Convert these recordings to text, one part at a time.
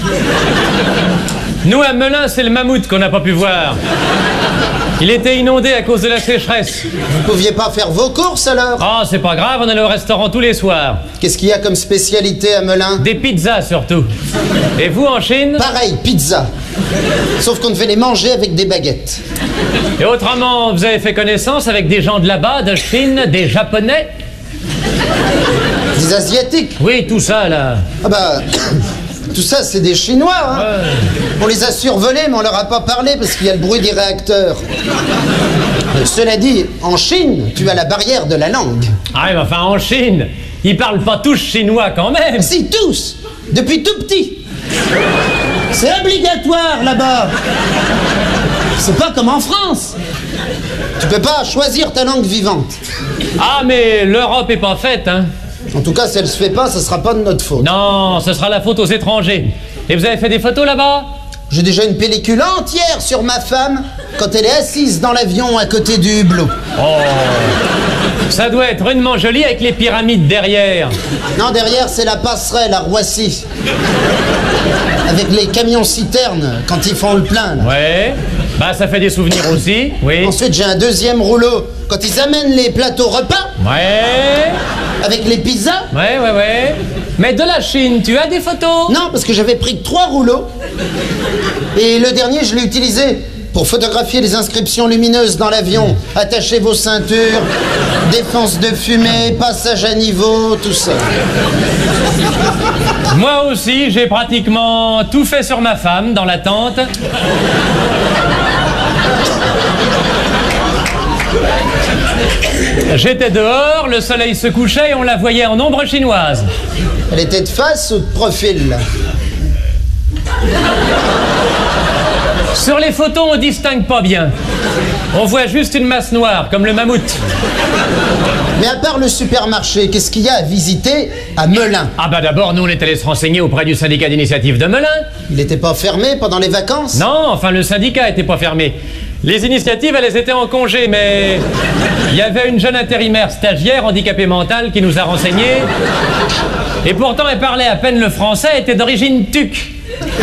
Nous, à Melun, c'est le mammouth qu'on n'a pas pu voir. Il était inondé à cause de la sécheresse. Vous pouviez pas faire vos courses alors? Oh, c'est pas grave, on allait au restaurant tous les soirs. Qu'est-ce qu'il y a comme spécialité à Melun? Des pizzas, surtout. Et vous, en Chine? Pareil, pizza. Sauf qu'on devait les manger avec des baguettes. Et autrement, vous avez fait connaissance avec des gens de là-bas, de Chine, des Japonais? Des Asiatiques? Oui, tout ça, là. Ah bah... Tout ça, c'est des Chinois, hein. Ouais. On les a survolés, mais on leur a pas parlé parce qu'il y a le bruit des réacteurs. Cela dit, en Chine, tu as la barrière de la langue. Ah, mais enfin, en Chine, ils parlent pas tous chinois quand même. Si, tous. Depuis tout petit. C'est obligatoire, là-bas. C'est pas comme en France. Tu peux pas choisir ta langue vivante. Ah, mais l'Europe est pas faite, hein. En tout cas, si elle se fait pas, ce sera pas de notre faute. Non, ce sera la faute aux étrangers. Et vous avez fait des photos là-bas? J'ai déjà une pellicule entière sur ma femme quand elle est assise dans l'avion à côté du hublot. Oh, ça doit être rudement joli avec les pyramides derrière. Non, derrière, c'est la passerelle à Roissy. Avec les camions-citernes quand ils font le plein, là. Ouais, bah ça fait des souvenirs aussi, oui. Ensuite, j'ai un deuxième rouleau quand ils amènent les plateaux repas. Ouais. Avec les pizzas. Ouais. Mais de la Chine, tu as des photos? Non, parce que j'avais pris 3 rouleaux. Et le dernier, je l'ai utilisé pour photographier les inscriptions lumineuses dans l'avion. Attachez vos ceintures, défense de fumée, passage à niveau, tout ça. Moi aussi, j'ai pratiquement tout fait sur ma femme dans la tente. J'étais dehors, le soleil se couchait et on la voyait en ombre chinoise. Elle était de face ou de profil, là? Sur les photos, on distingue pas bien. On voit juste une masse noire, comme le mammouth. Mais à part le supermarché, qu'est-ce qu'il y a à visiter à Melun? Ah bah d'abord, nous on est allés se renseigner auprès du syndicat d'initiative de Melun. Il n'était pas fermé pendant les vacances? Non, enfin le syndicat était pas fermé. Les initiatives, elles étaient en congé, mais il y avait une jeune intérimaire stagiaire handicapée mentale qui nous a renseignés. Et pourtant, elle parlait à peine le français, elle était d'origine tuque.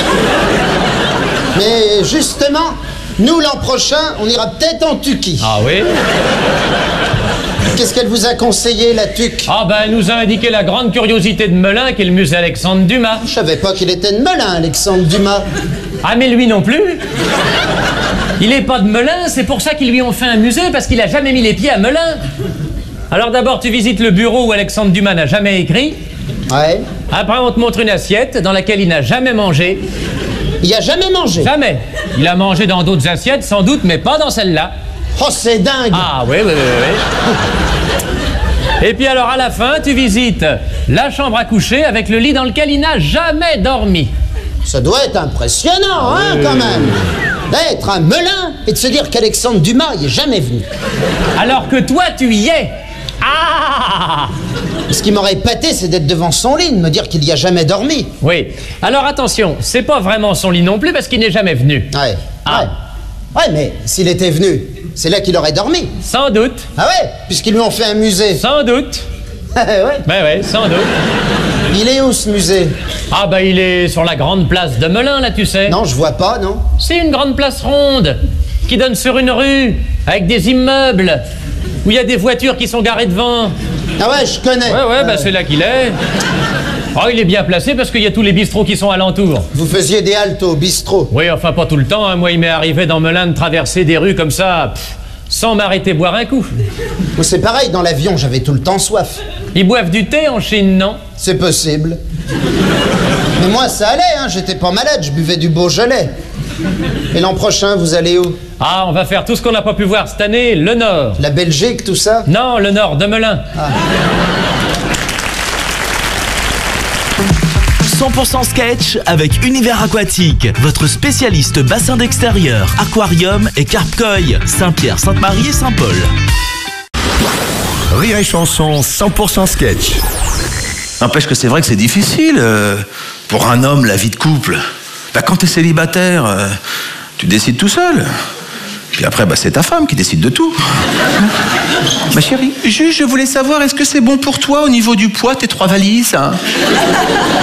Mais justement, nous l'an prochain, on ira peut-être en Tuquie. Ah oui? Qu'est-ce qu'elle vous a conseillé, la Tuque? Ah ben, elle nous a indiqué la grande curiosité de Melun, qui est le musée Alexandre Dumas. Je savais pas qu'il était de Melun, Alexandre Dumas. Ah mais lui non plus. Il est pas de Melun, c'est pour ça qu'ils lui ont fait un musée, parce qu'il a jamais mis les pieds à Melun. Alors d'abord, tu visites le bureau où Alexandre Dumas n'a jamais écrit. Ouais. Après, on te montre une assiette dans laquelle il n'a jamais mangé. Il a jamais mangé? Jamais. Il a mangé dans d'autres assiettes, sans doute, mais pas dans celle-là. Oh, c'est dingue! Ah oui. Et puis alors, à la fin, tu visites la chambre à coucher avec le lit dans lequel il n'a jamais dormi. Ça doit être impressionnant, hein, quand même! D'être à Melun et de se dire qu'Alexandre Dumas y est jamais venu. Alors que toi, tu y es. Ah! Ce qui m'aurait épaté, c'est d'être devant son lit, de me dire qu'il y a jamais dormi. Oui. Alors attention, c'est pas vraiment son lit non plus parce qu'il n'est jamais venu. Ouais. Ah. Ouais, mais s'il était venu, c'est là qu'il aurait dormi. Sans doute. Ah ouais? Puisqu'ils lui ont fait un musée. Sans doute. Ouais. Ben ouais, sans doute. Il est où, ce musée? Ah ben il est sur la grande place de Melun, là, tu sais. Non, je vois pas, non? C'est une grande place ronde qui donne sur une rue avec des immeubles où il y a des voitures qui sont garées devant. Ah ouais, je connais. Ouais, ben c'est là qu'il est. Oh, il est bien placé parce qu'il y a tous les bistrots qui sont alentour. Vous faisiez des haltes au bistrot? Oui, enfin pas tout le temps, hein. Moi, il m'est arrivé dans Melun de traverser des rues comme ça, sans m'arrêter boire un coup. Moi, c'est pareil, dans l'avion, j'avais tout le temps soif. Ils boivent du thé en Chine, non? C'est possible. Mais moi, ça allait, hein, j'étais pas malade, je buvais du Beaujolais. Et l'an prochain, vous allez où? Ah, on va faire tout ce qu'on n'a pas pu voir cette année, le Nord. La Belgique, tout ça? Non, le Nord de Melun. Ah. 100% sketch avec Univers Aquatique, votre spécialiste bassin d'extérieur, aquarium et carpe-koi, Saint-Pierre, Sainte-Marie et Saint-Paul. Rire et chanson 100% sketch. N'empêche que c'est vrai que c'est difficile pour un homme, la vie de couple. Bah, quand t'es célibataire, tu décides tout seul. Puis après, bah, c'est ta femme qui décide de tout. Ma chérie, je voulais savoir, est-ce que c'est bon pour toi au niveau du poids, tes 3 valises, hein?